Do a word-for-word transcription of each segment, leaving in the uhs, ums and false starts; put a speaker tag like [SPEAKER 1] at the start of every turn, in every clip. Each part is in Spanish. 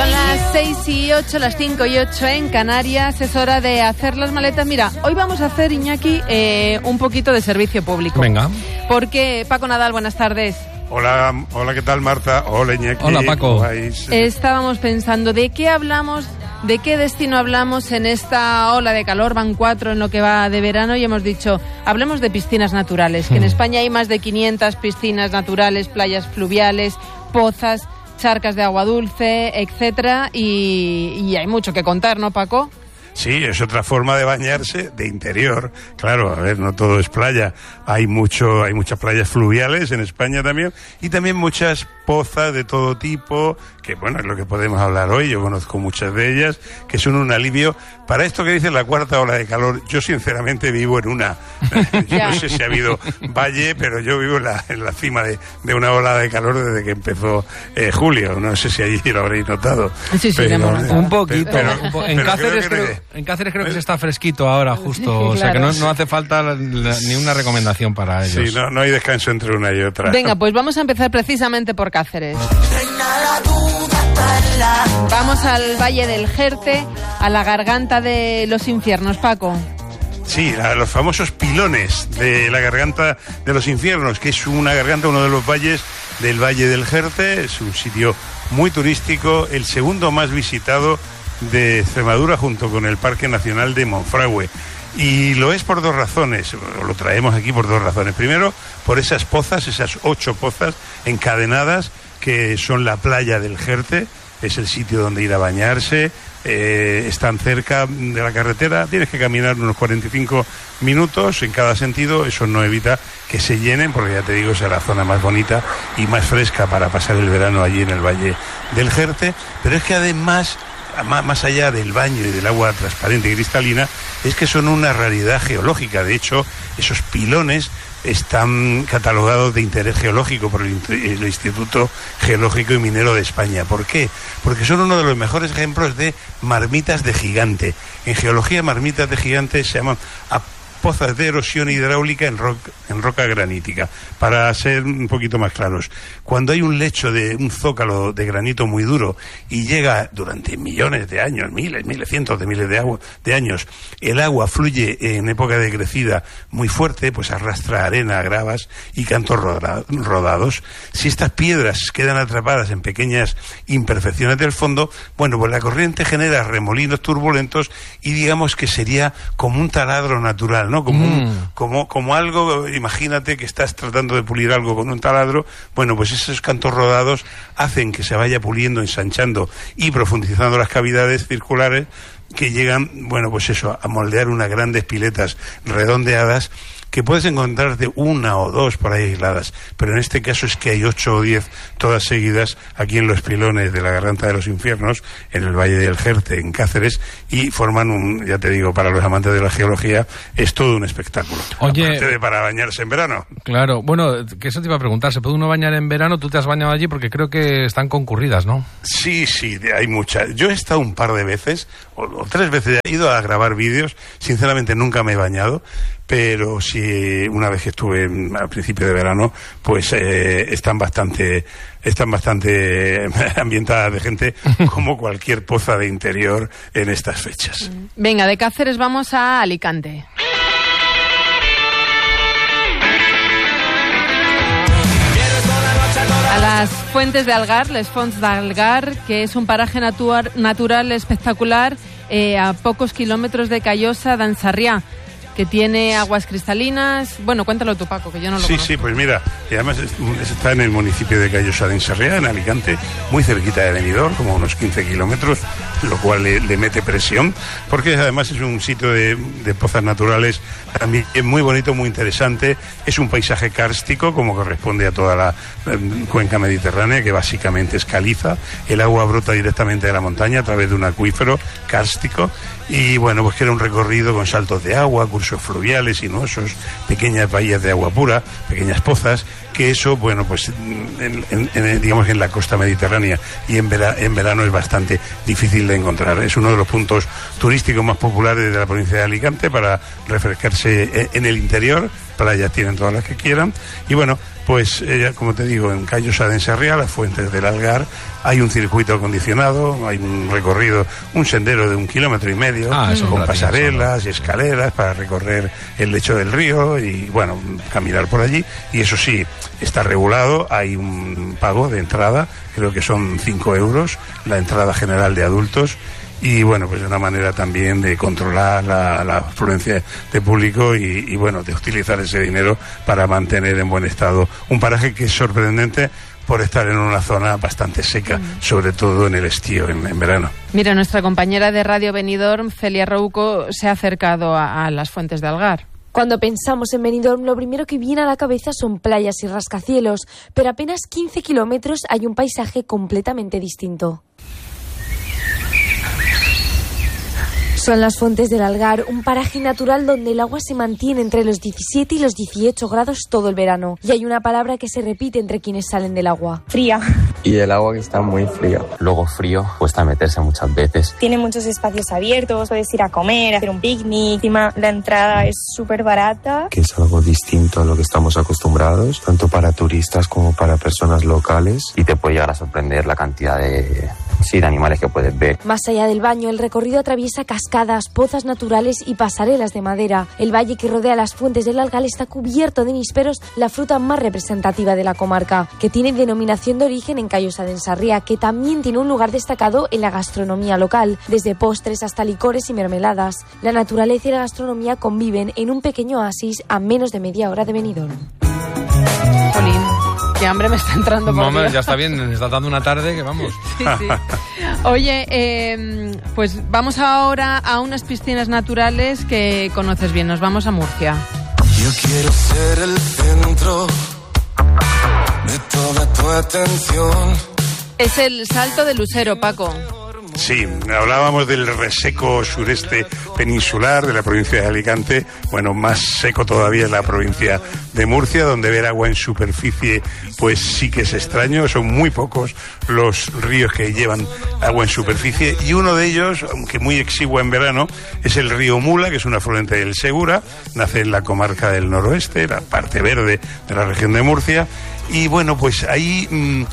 [SPEAKER 1] Son las seis y ocho, las cinco y ocho en Canarias. Es hora de hacer las maletas. Mira, hoy vamos a hacer, Iñaki, eh, un poquito de servicio público.
[SPEAKER 2] Venga.
[SPEAKER 1] Porque, Paco Nadal, buenas tardes.
[SPEAKER 3] Hola, hola, ¿qué tal, Marta? Hola, Iñaki.
[SPEAKER 2] Hola, Paco.
[SPEAKER 1] Estábamos pensando, ¿de qué hablamos, de qué destino hablamos en esta ola de calor? Van cuatro en lo que va de verano y hemos dicho, hablemos de piscinas naturales, que en España hay más de quinientas piscinas naturales, playas fluviales, pozas, charcas de agua dulce, etcétera, y, y hay mucho que contar, ¿no, Paco?
[SPEAKER 3] Sí, es otra forma de bañarse de interior. Claro, a ver, no todo es playa. Hay mucho, hay muchas playas fluviales en España también y también muchas pozas de todo tipo, que bueno, es lo que podemos hablar hoy. Yo conozco muchas de ellas, que son un alivio. Para esto que dice la cuarta ola de calor, yo sinceramente vivo en una. Yo no sé si ha habido valle, pero yo vivo en la, en la cima de, de una ola de calor desde que empezó eh, julio. No sé si allí lo habréis notado.
[SPEAKER 1] Sí, sí,
[SPEAKER 3] pero,
[SPEAKER 2] un poquito.
[SPEAKER 3] Pero,
[SPEAKER 2] un po- en,
[SPEAKER 3] pero
[SPEAKER 2] Cáceres
[SPEAKER 3] creo
[SPEAKER 2] creo,
[SPEAKER 3] que...
[SPEAKER 2] en Cáceres creo que se está fresquito ahora, justo.
[SPEAKER 1] Sí,
[SPEAKER 2] o sea
[SPEAKER 1] claro.
[SPEAKER 2] que no, no hace falta la, la, ni una recomendación para ellos.
[SPEAKER 3] Sí, no, no hay descanso entre una y otra.
[SPEAKER 1] Venga, pues vamos a empezar precisamente por Cáceres. Vamos al Valle del Jerte, a la garganta de los infiernos, Paco.
[SPEAKER 3] Sí, a los famosos pilones de la garganta de los infiernos, que es una garganta, uno de los valles del Valle del Jerte. Es un sitio muy turístico, el segundo más visitado de Extremadura junto con el Parque Nacional de Monfragüe. Y lo es por dos razones, lo traemos aquí por dos razones. Primero, por esas pozas, esas ocho pozas encadenadas que son la playa del Jerte, es el sitio donde ir a bañarse, eh, están cerca de la carretera, tienes que caminar unos cuarenta y cinco minutos en cada sentido, eso no evita que se llenen, porque ya te digo, es la zona más bonita y más fresca para pasar el verano allí en el Valle del Jerte, pero es que además, más allá del baño y del agua transparente y cristalina, es que son una raridad geológica. De hecho, esos pilones están catalogados de interés geológico por el, el Instituto Geológico y Minero de España. ¿Por qué? Porque son uno de los mejores ejemplos de marmitas de gigante. En geología, marmitas de gigante se llaman pozas de erosión hidráulica en roca, en roca granítica. Para ser un poquito más claros, cuando hay un lecho de un zócalo de granito muy duro y llega durante millones de años, miles, miles, cientos de miles de, agua, de años, el agua fluye en época de crecida muy fuerte, pues arrastra arena, gravas y cantos roda, rodados. Si estas piedras quedan atrapadas en pequeñas imperfecciones del fondo, bueno, pues la corriente genera remolinos turbulentos y digamos que sería como un taladro natural, ¿no? Como,
[SPEAKER 2] mm.
[SPEAKER 3] un, como, como algo, imagínate que estás tratando de pulir algo con un taladro, bueno, pues esos cantos rodados hacen que se vaya puliendo, ensanchando y profundizando las cavidades circulares que llegan, bueno, pues eso, a moldear unas grandes piletas redondeadas que puedes encontrarte una o dos por ahí aisladas, pero en este caso es que hay ocho o diez todas seguidas aquí en los pilones de la garganta de los infiernos, en el Valle del Jerte, en Cáceres, y forman un, ya te digo, para los amantes de la geología, es todo un espectáculo.
[SPEAKER 2] Oye,
[SPEAKER 3] aparte de para bañarse en verano.
[SPEAKER 2] Claro, bueno, que eso te iba a preguntar, ¿se puede uno bañar en verano? Tú te has bañado allí porque creo que están concurridas, ¿no?
[SPEAKER 3] Sí, sí, hay muchas. Yo he estado un par de veces, o, o tres veces, he ido a grabar vídeos, sinceramente nunca me he bañado, pero sí, una vez que estuve en, al principio de verano, pues eh, están bastante están bastante ambientadas de gente, como cualquier poza de interior en estas fechas.
[SPEAKER 1] Venga, de Cáceres vamos a Alicante. A las fuentes de Algar, les Fonts d'Algar, que es un paraje natural, natural espectacular eh, a pocos kilómetros de Callosa d'en Sarrià, que tiene aguas cristalinas. Bueno, cuéntalo tú, Paco, que yo no lo
[SPEAKER 3] Sí,
[SPEAKER 1] conozco.
[SPEAKER 3] sí, pues mira, y además está en el municipio de Callosa d'en Sarrià, en Alicante, muy cerquita de Benidorm, como unos quince kilómetros, lo cual le, le mete presión, porque además es un sitio de, de pozas naturales también muy bonito, muy interesante. Es un paisaje kárstico, como corresponde a toda la eh, cuenca mediterránea, que básicamente es caliza. El agua brota directamente de la montaña a través de un acuífero kárstico, y bueno, pues que era un recorrido con saltos de agua, cursos fluviales, sinuosos, pequeñas bahías de agua pura, pequeñas pozas, que eso, bueno, pues en, en, en, digamos que en la costa mediterránea y en, vera, en verano es bastante difícil de encontrar. Es uno de los puntos turísticos más populares de la provincia de Alicante para refrescarse en, en el interior, playas tienen todas las que quieran. Y bueno, pues eh, como te digo, en Callosa de Ensarriá, las fuentes del Algar, hay un circuito acondicionado, hay un recorrido, un sendero de un kilómetro y medio,
[SPEAKER 2] ah,
[SPEAKER 3] con pasarelas y escaleras para recorrer el lecho del río y, bueno, caminar por allí. Y eso sí, está regulado, hay un pago de entrada, creo que son cinco euros, la entrada general de adultos. Y bueno, pues de una manera también de controlar la, la afluencia de público y, y bueno, de utilizar ese dinero para mantener en buen estado un paraje que es sorprendente por estar en una zona bastante seca, mm. sobre todo en el estío, en, en verano.
[SPEAKER 1] Mira, nuestra compañera de Radio Benidorm, Celia Rouco, se ha acercado a, a las fuentes de Algar.
[SPEAKER 4] Cuando pensamos en Benidorm, lo primero que viene a la cabeza son playas y rascacielos, pero a apenas quince kilómetros hay un paisaje completamente distinto. Son las fuentes del Algar, un paraje natural donde el agua se mantiene entre los diecisiete y los dieciocho grados todo el verano. Y hay una palabra que se repite entre quienes salen del agua: fría.
[SPEAKER 5] Y el agua que está muy fría. Luego frío, cuesta meterse muchas veces.
[SPEAKER 6] Tiene muchos espacios abiertos, puedes ir a comer, hacer un picnic. Encima la entrada es súper barata.
[SPEAKER 5] Que es algo distinto a lo que estamos acostumbrados, tanto para turistas como para personas locales. Y te puede llegar a sorprender la cantidad de... sí, de animales que puedes ver.
[SPEAKER 4] Más allá del baño, el recorrido atraviesa cascadas, pozas naturales y pasarelas de madera. El valle que rodea las fuentes del Algar está cubierto de nísperos, la fruta más representativa de la comarca, que tiene denominación de origen en Callosa de Ensarriá, que también tiene un lugar destacado en la gastronomía local, desde postres hasta licores y mermeladas. La naturaleza y la gastronomía conviven en un pequeño oasis a menos de media hora de Benidorm.
[SPEAKER 1] Jolín, qué hambre me está entrando por
[SPEAKER 2] No, ya está bien, me está dando una tarde que vamos.
[SPEAKER 1] Sí, sí. Oye, eh, pues vamos ahora a unas piscinas naturales que conoces bien. Nos vamos a Murcia.
[SPEAKER 7] Yo quiero ser el centro de toda tu atención.
[SPEAKER 1] Es el Salto del Lucero, Paco.
[SPEAKER 3] Sí, hablábamos del reseco sureste peninsular de la provincia de Alicante. Bueno, más seco todavía es la provincia de Murcia, donde ver agua en superficie pues sí que es extraño. Son muy pocos los ríos que llevan agua en superficie, y uno de ellos, aunque muy exiguo en verano, es el río Mula, que es un afluente del Segura. Nace en la comarca del noroeste, la parte verde de la región de Murcia. Y bueno, pues ahí... Mmm,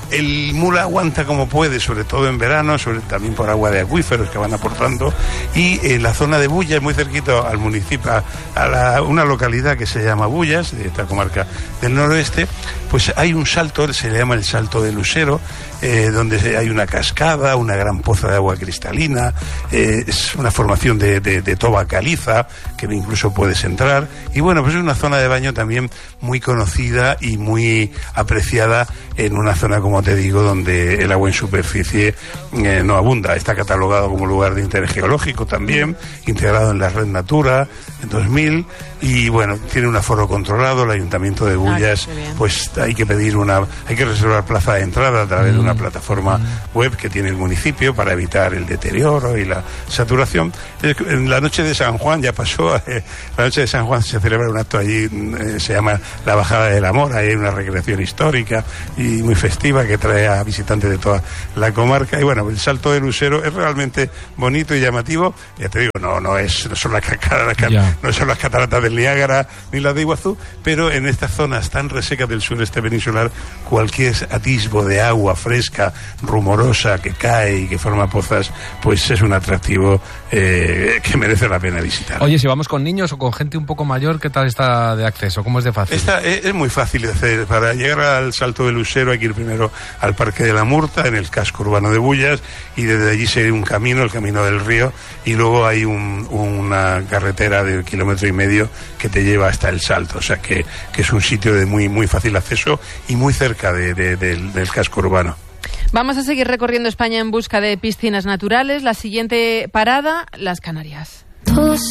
[SPEAKER 3] el Mula aguanta como puede, sobre todo en verano, sobre, también por agua de acuíferos que van aportando, y en la zona de Bullas, muy cerquita al municipio, a, a la, una localidad que se llama Bullas, de esta comarca del noroeste, pues hay un salto, se le llama el Salto del Lucero, eh, donde hay una cascada, una gran poza de agua cristalina, eh, es una formación de, de, de toba caliza, que incluso puedes entrar, y bueno, pues es una zona de baño también muy conocida y muy apreciada en una zona, como te digo, donde el agua en superficie eh, no abunda. Está catalogado como lugar de interés geológico también, integrado en la Red Natura en dos mil, y bueno, tiene un aforo controlado. El Ayuntamiento de Bullas, ah, pues hay que pedir una, hay que reservar plaza de entrada a través mm. de una plataforma mm. web que tiene el municipio para evitar el deterioro y la saturación. En la noche de San Juan ya pasó, eh, la noche de San Juan se celebra un acto allí, eh, se llama la Bajada del Amor, hay una recreación histórica y muy festiva que trae a visitantes de toda la comarca. Y bueno, el Salto del Lucero es realmente bonito y llamativo. Ya te digo, no, no es, no son las cataratas, yeah. no son las cataratas del Niágara ni las de Iguazú, pero en estas zonas tan resecas del sureste peninsular, cualquier atisbo de agua fresca, rumorosa, que cae y que forma pozas, pues es un atractivo eh, que merece la pena visitar.
[SPEAKER 2] Oye, si vamos con niños o con gente un poco mayor, ¿qué tal está de acceso? ¿Cómo es de fácil?
[SPEAKER 3] Esta es, es muy fácil de hacer. Para llegar al Salto del Lucero hay que ir primero al Parque de la Murta, en el casco urbano de Bullas, y desde allí seguir un camino, el camino del río, y luego hay un, una carretera de kilómetro y medio que te lleva hasta el Salto. O sea que, que es un sitio de muy, muy fácil acceso y muy cerca de, de, de, del, del casco urbano.
[SPEAKER 1] Vamos a seguir recorriendo España en busca de piscinas naturales. La siguiente parada, las Canarias.
[SPEAKER 8] Todo